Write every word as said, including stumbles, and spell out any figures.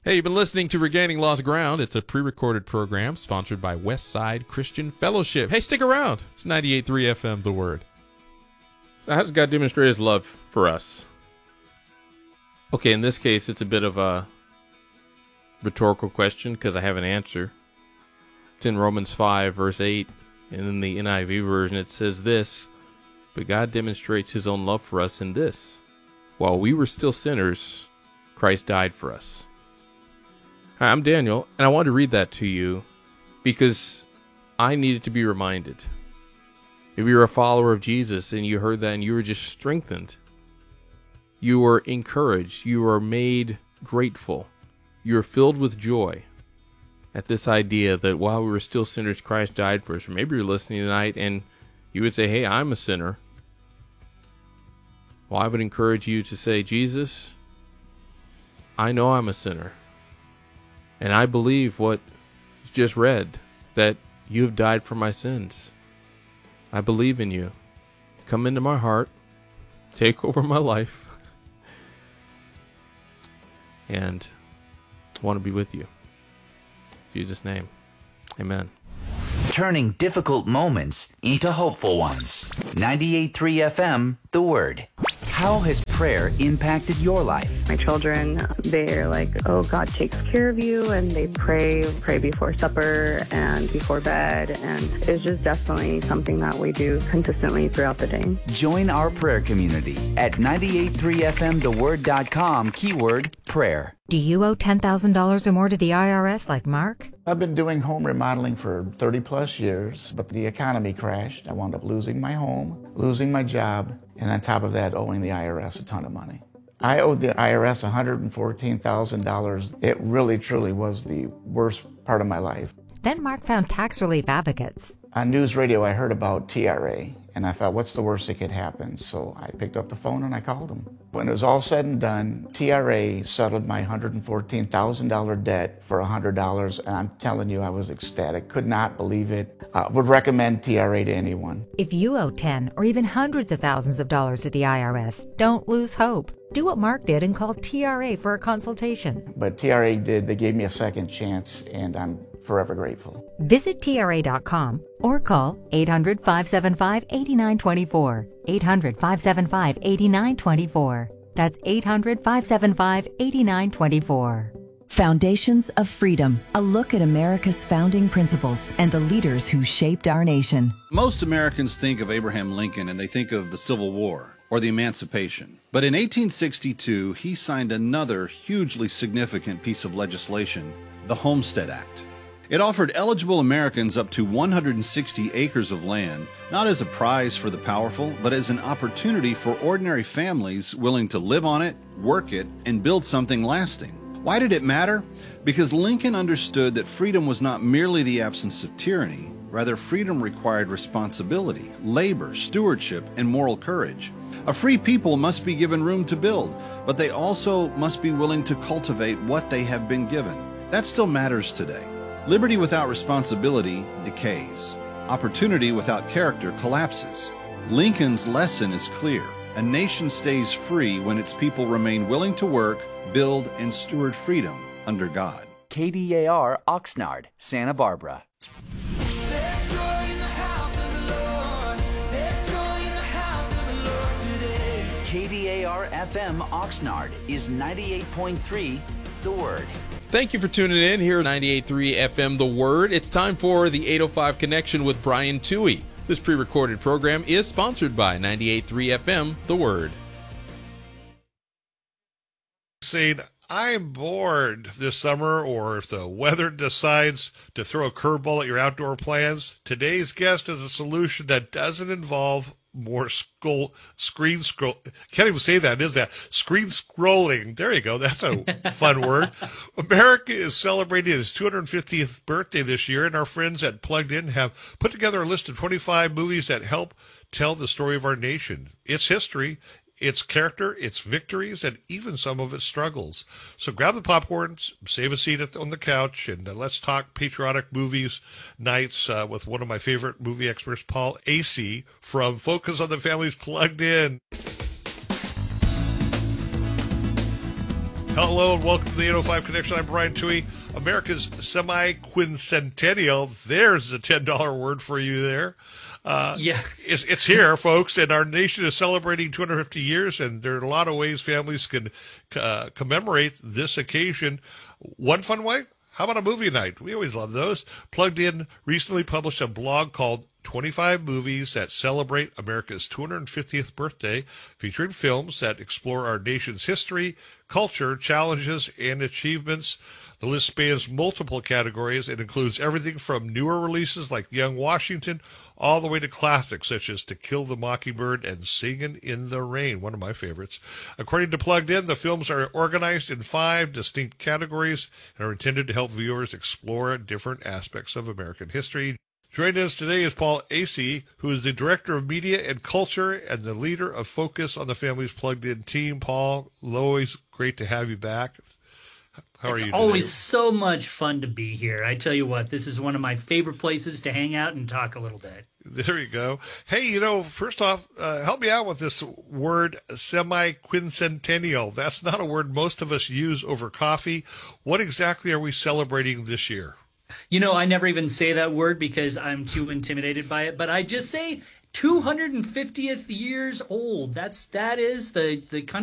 Hey, you've been listening to Regaining Lost Ground. It's a pre-recorded program sponsored by Westside Christian Fellowship. Hey, stick around. It's ninety-eight point three F M, The Word. How does God demonstrate his love for us? Okay, in this case, it's a bit of a rhetorical question because I have an answer. It's in Romans five, verse eight, and in the N I V version it says this, "But God demonstrates his own love for us in this. While we were still sinners, Christ died for us." Hi, I'm Daniel, and I wanted to read that to you because I needed to be reminded. If you're a follower of Jesus and you heard that and you were just strengthened, you were encouraged, you were made grateful, you were filled with joy at this idea that while we were still sinners, Christ died for us. Or maybe you're listening tonight and you would say, hey, I'm a sinner. Well, I would encourage you to say, Jesus, I know I'm a sinner. And I believe what was just read, that you have died for my sins. I believe in you. Come into my heart. Take over my life. And I want to be with you. In Jesus' name, amen. Turning difficult moments into hopeful ones. ninety-eight point three F M, The Word. How has prayer impacted your life? My children, they're like, oh, God takes care of you, and they pray, pray before supper and before bed, and it's just definitely something that we do consistently throughout the day. Join our prayer community at ninety-eight point three F M the word dot com, keyword prayer. Do you owe ten thousand dollars or more to the I R S like Mark? I've been doing home remodeling for thirty plus years, but the economy crashed. I wound up losing my home, losing my job, and on top of that, owing the I R S a ton of money. I owed the I R S one hundred fourteen thousand dollars. It really, truly was the worst part of my life. Then Mark found tax relief advocates. On news radio, I heard about T R A, and I thought, what's the worst that could happen? So I picked up the phone and I called them. When it was all said and done, T R A settled my one hundred fourteen thousand dollars debt for one hundred dollars, and I'm telling you, I was ecstatic. Could not believe it. Uh, would recommend T R A to anyone. If you owe ten or even hundreds of thousands of dollars to the I R S, don't lose hope. Do what Mark did and call T R A for a consultation. But T R A did. They gave me a second chance, and I'm forever grateful. Visit T R A dot com or call eight hundred, five seven five, eight nine two four. eight hundred, five seven five, eight nine two four. That's eight hundred, five seven five, eight nine two four. Foundations of Freedom, a look at America's founding principles and the leaders who shaped our nation. Most Americans think of Abraham Lincoln and they think of the Civil War or the Emancipation. But in eighteen sixty-two, he signed another hugely significant piece of legislation, the Homestead Act. It offered eligible Americans up to one hundred sixty acres of land, not as a prize for the powerful, but as an opportunity for ordinary families willing to live on it, work it, and build something lasting. Why did it matter? Because Lincoln understood that freedom was not merely the absence of tyranny. Rather, freedom required responsibility, labor, stewardship, and moral courage. A free people must be given room to build, but they also must be willing to cultivate what they have been given. That still matters today. Liberty without responsibility decays. Opportunity without character collapses. Lincoln's lesson is clear. A nation stays free when its people remain willing to work, build, and steward freedom under God. K D A R Oxnard, Santa Barbara. K D A R F M Oxnard is ninety-eight point three, The Word. Thank you for tuning in here at ninety-eight point three F M The Word. It's time for the eight oh five Connection with Brian Toohey. This pre-recorded program is sponsored by ninety-eight point three F M The Word. Saying, I'm bored this summer, or if the weather decides to throw a curveball at your outdoor plans, today's guest is a solution that doesn't involve more scroll, screen scroll. Can't even say that, is that? Screen scrolling. There you go. That's a fun word. America is celebrating its two hundred fiftieth birthday this year, and our friends at Plugged In have put together a list of twenty-five movies that help tell the story of our nation, its history, its character, its victories, and even some of its struggles. So grab the popcorn, save a seat at, on the couch, and uh, let's talk patriotic movies nights uh, with one of my favorite movie experts, Paul Asay, from Focus on the Family's Plugged In. Hello and welcome to the eight oh five Connection. I'm Brian Toohey. America's semi-quincentennial. There's a ten dollar word for you there. Uh, yeah. It's, it's here, folks, and our nation is celebrating two hundred fifty years, and there are a lot of ways families can uh, commemorate this occasion. One fun way? How about a movie night? We always love those. Plugged In recently published a blog called twenty-five Movies That Celebrate America's two hundred fiftieth Birthday, featuring films that explore our nation's history, culture, challenges, and achievements. The list spans multiple categories. It includes everything from newer releases like Young Washington all the way to classics such as To Kill the Mockingbird and Singin' in the Rain, one of my favorites. According to Plugged In, the films are organized in five distinct categories and are intended to help viewers explore different aspects of American history. Joining us today is Paul Asay, who is the Director of Media and Culture and the leader of Focus on the Family's Plugged In team. Paul, always great to have you back. How are it's you today? always so much fun to be here. I tell you what, this is one of my favorite places to hang out and talk a little bit. There you go. Hey, you know, first off, uh, help me out with this word semi-quincentennial. That's not a word most of us use over coffee. What exactly are we celebrating this year? You know, I never even say that word because I'm too intimidated by it, but I just say two hundred fiftieth years old. That's that is the the country